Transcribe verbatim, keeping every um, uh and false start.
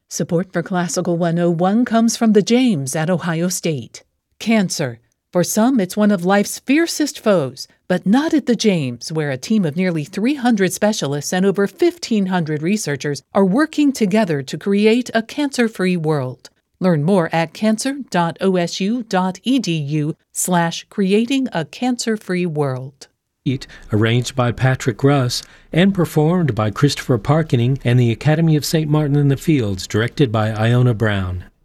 Support for Classical one oh one comes from the James at Ohio State. Cancer. For some, it's one of life's fiercest foes, but not at the James, where a team of nearly three hundred specialists and over fifteen hundred researchers are working together to create a cancer-free world. Learn more at cancer.osu.edu slash creating a cancer-free world. Arranged by Patrick Russ and performed by Christopher Parkening and the Academy of Saint Martin in the Fields, directed by Iona Brown.